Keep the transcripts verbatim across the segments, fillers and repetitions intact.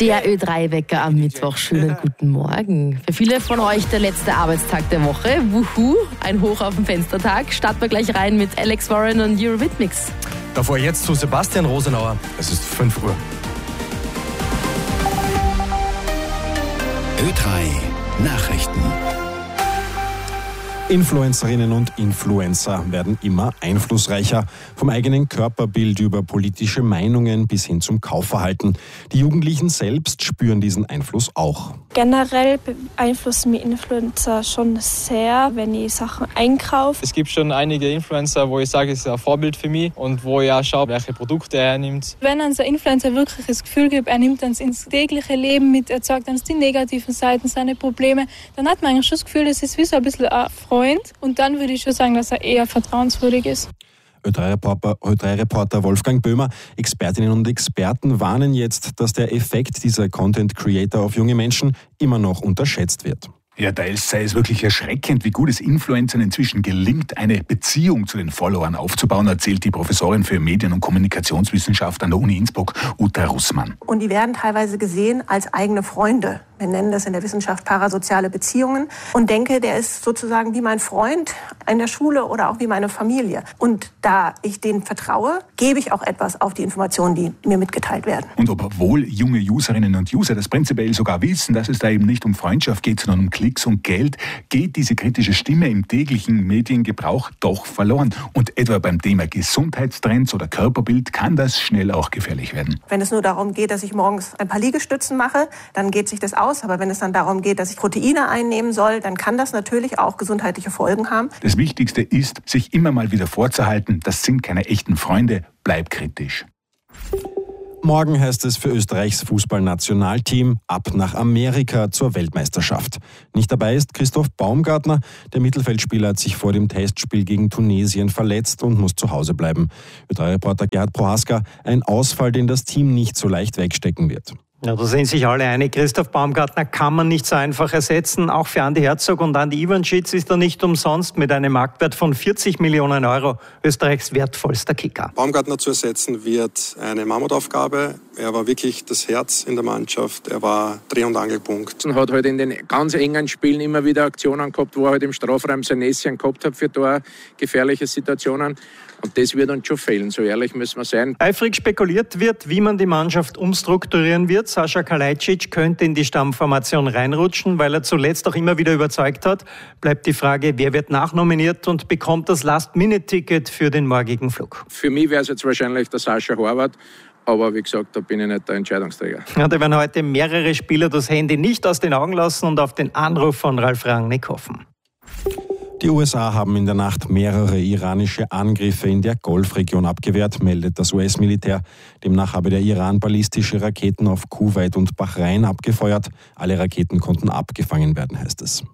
Der Ö drei Wecker am Mittwoch. Schönen guten Morgen. Für viele von euch der letzte Arbeitstag der Woche. Wuhu, ein Hoch auf den Fenstertag. Starten wir gleich rein mit Alex Warren und Eurythmics. Davor jetzt zu Sebastian Rosenauer. Es ist fünf Uhr. Ö drei Nachrichten. Influencerinnen und Influencer werden immer einflussreicher. Vom eigenen Körperbild über politische Meinungen bis hin zum Kaufverhalten. Die Jugendlichen selbst spüren diesen Einfluss auch. Generell beeinflussen mich Influencer schon sehr, wenn ich Sachen einkaufe. Es gibt schon einige Influencer, wo ich sage, es ist ein Vorbild für mich und wo ich auch schaue, welche Produkte er nimmt. Wenn uns ein Influencer wirklich das Gefühl gibt, er nimmt uns ins tägliche Leben mit, er zeigt uns die negativen Seiten, seine Probleme, dann hat man eigentlich schon das Gefühl, es ist wie so ein bisschen ein Freund. Und dann würde ich schon sagen, dass er eher vertrauenswürdig ist. Ö drei Reporter Wolfgang Böhmer, Expertinnen und Experten warnen jetzt, dass der Effekt dieser Content Creator auf junge Menschen immer noch unterschätzt wird. Ja, teils sei es wirklich erschreckend, wie gut es Influencern inzwischen gelingt, eine Beziehung zu den Followern aufzubauen, erzählt die Professorin für Medien- und Kommunikationswissenschaft an der Uni Innsbruck, Uta Russmann. Und die werden teilweise gesehen als eigene Freunde. Wir nennen das in der Wissenschaft parasoziale Beziehungen. Und denke, der ist sozusagen wie mein Freund in der Schule oder auch wie meine Familie. Und da ich denen vertraue, gebe ich auch etwas auf die Informationen, die mir mitgeteilt werden. Und obwohl junge Userinnen und User das prinzipiell sogar wissen, dass es da eben nicht um Freundschaft geht, sondern um Klicks und Geld, geht diese kritische Stimme im täglichen Mediengebrauch doch verloren. Und etwa beim Thema Gesundheitstrends oder Körperbild kann das schnell auch gefährlich werden. Wenn es nur darum geht, dass ich morgens ein paar Liegestützen mache, dann geht sich das aus. Aber wenn es dann darum geht, dass ich Proteine einnehmen soll, dann kann das natürlich auch gesundheitliche Folgen haben. Das Wichtigste ist, sich immer mal wieder vorzuhalten, das sind keine echten Freunde, bleib kritisch. Morgen heißt es für Österreichs Fußballnationalteam ab nach Amerika zur Weltmeisterschaft. Nicht dabei ist Christoph Baumgartner. Der Mittelfeldspieler hat sich vor dem Testspiel gegen Tunesien verletzt und muss zu Hause bleiben. Ö drei Reporter Gerhard Prohaska, ein Ausfall, den das Team nicht so leicht wegstecken wird. Ja, da sind sich alle einig. Christoph Baumgartner kann man nicht so einfach ersetzen. Auch für Andi Herzog und Andi Ivanschitz ist er nicht umsonst mit einem Marktwert von vierzig Millionen Euro Österreichs wertvollster Kicker. Baumgartner zu ersetzen wird eine Mammutaufgabe. Er war wirklich das Herz in der Mannschaft. Er war Dreh- und Angelpunkt. Und hat halt in den ganz engen Spielen immer wieder Aktionen gehabt, wo er halt im Strafraum sein Näschen gehabt hat für Tor, gefährliche Situationen. Und das wird uns schon fehlen, so ehrlich müssen wir sein. Eifrig spekuliert wird, wie man die Mannschaft umstrukturieren wird. Sascha Kalajdzic könnte in die Stammformation reinrutschen, weil er zuletzt auch immer wieder überzeugt hat. Bleibt die Frage, wer wird nachnominiert und bekommt das Last-Minute-Ticket für den morgigen Flug? Für mich wäre es jetzt wahrscheinlich der Sascha Horvath. Aber wie gesagt, da bin ich nicht der Entscheidungsträger. Ja, da werden heute mehrere Spieler das Handy nicht aus den Augen lassen und auf den Anruf von Ralf Rangnick hoffen. Die U S A haben in der Nacht mehrere iranische Angriffe in der Golfregion abgewehrt, meldet das U S-Militär. Demnach habe der Iran ballistische Raketen auf Kuwait und Bahrain abgefeuert. Alle Raketen konnten abgefangen werden, heißt es.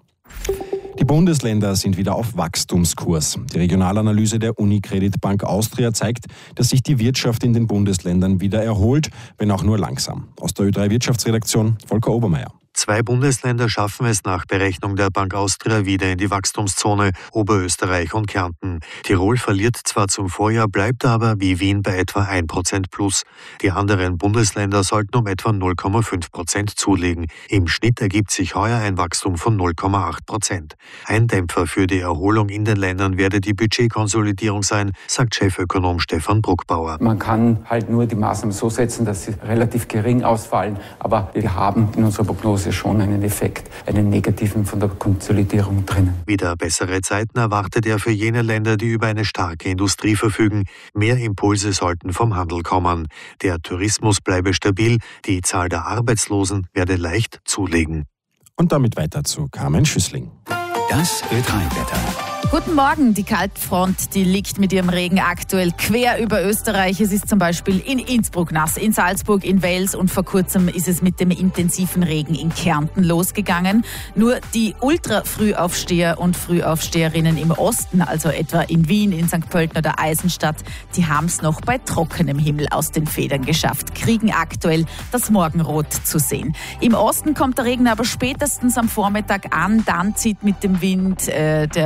Die Bundesländer sind wieder auf Wachstumskurs. Die Regionalanalyse der Unicredit Bank Austria zeigt, dass sich die Wirtschaft in den Bundesländern wieder erholt, wenn auch nur langsam. Aus der Ö drei Wirtschaftsredaktion Volker Obermeier. Zwei Bundesländer schaffen es nach Berechnung der Bank Austria wieder in die Wachstumszone, Oberösterreich und Kärnten. Tirol verliert zwar zum Vorjahr, bleibt aber wie Wien bei etwa ein Prozent plus. Die anderen Bundesländer sollten um etwa null Komma fünf Prozent zulegen. Im Schnitt ergibt sich heuer ein Wachstum von null Komma acht Prozent. Ein Dämpfer für die Erholung in den Ländern werde die Budgetkonsolidierung sein, sagt Chefökonom Stefan Bruckbauer. Man kann halt nur die Maßnahmen so setzen, dass sie relativ gering ausfallen, aber wir haben in unserer Prognose schon einen Effekt, einen negativen von der Konsolidierung drinnen. Wieder bessere Zeiten erwartet er für jene Länder, die über eine starke Industrie verfügen. Mehr Impulse sollten vom Handel kommen. Der Tourismus bleibe stabil, die Zahl der Arbeitslosen werde leicht zulegen. Und damit weiter zu Carmen Schüssling. Das Ö drei Wetter. Guten Morgen, die Kaltfront, die liegt mit ihrem Regen aktuell quer über Österreich. Es ist zum Beispiel in Innsbruck nass, in Salzburg, in Wels und vor kurzem ist es mit dem intensiven Regen in Kärnten losgegangen. Nur die Ultra-Frühaufsteher und Frühaufsteherinnen im Osten, also etwa in Wien, in Sankt Pölten oder Eisenstadt, die haben es noch bei trockenem Himmel aus den Federn geschafft, kriegen aktuell das Morgenrot zu sehen. Im Osten kommt der Regen aber spätestens am Vormittag an, dann zieht mit dem Wind äh, der Regen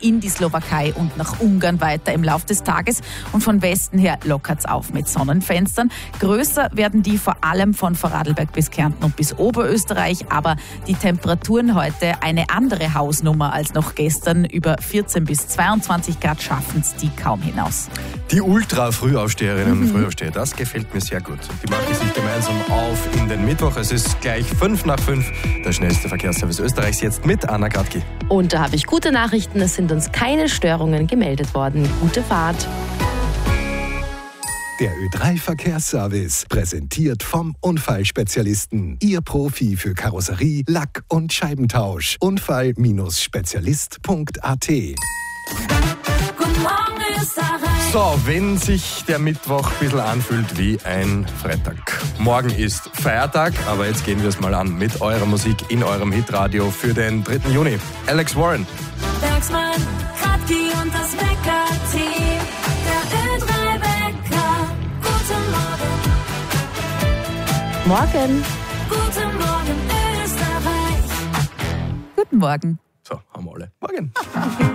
in die Slowakei und nach Ungarn weiter im Laufe des Tages. Und von Westen her lockert's auf mit Sonnenfenstern. Größer werden die vor allem von Vorarlberg bis Kärnten und bis Oberösterreich. Aber die Temperaturen heute eine andere Hausnummer als noch gestern. Über vierzehn bis zweiundzwanzig Grad schaffen's die kaum hinaus. Die Ultra-Frühaufsteherinnen und Frühaufsteher, das gefällt mir sehr gut. Die machen sich gemeinsam auf in den Mittwoch. Es ist gleich fünf nach fünf. Der schnellste Verkehrsservice Österreichs jetzt mit Anna Gradki. Und da habe ich gute Nachrichten. Es sind uns keine Störungen gemeldet worden. Gute Fahrt. Der Ö drei Verkehrsservice, präsentiert vom Unfallspezialisten. Ihr Profi für Karosserie, Lack- und Scheibentausch. Unfall Spezialist Punkt a t. Guten Morgen, Österreich. So, wenn sich der Mittwoch ein bisschen anfühlt wie ein Freitag. Morgen ist Feiertag, aber jetzt gehen wir es mal an mit eurer Musik in eurem Hitradio für den dritten Juni. Alex Warren. Bergsmann, Kratki und das Wecker-Team. Der Ö drei Wecker. Guten Morgen. Morgen. Guten Morgen, Österreich. Guten Morgen. So, haben wir alle. Morgen.